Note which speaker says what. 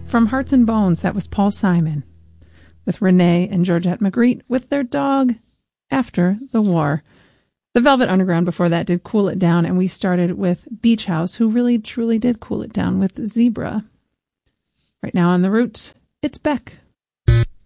Speaker 1: From Hearts and Bones, that was Paul Simon, with Renee and Georgette Magritte with their dog After the War. The Velvet Underground before that did Cool It Down, and we started with Beach House, who really truly did cool it down with Zebra. Right now on the Roots, it's Beck